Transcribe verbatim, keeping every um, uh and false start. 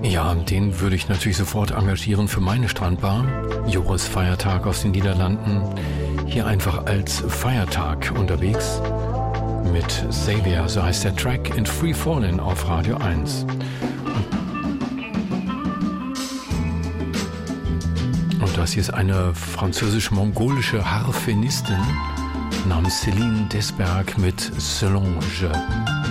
Ja, den würde ich natürlich sofort engagieren für meine Strandbar. Joris Feiertag aus den Niederlanden. Hier einfach als Feiertag unterwegs. Mit Xavier, so heißt der Track, in Free Fallin' auf Radio eins. Und das hier ist eine französisch-mongolische Harfenistin namens Céline Desberg mit Solange.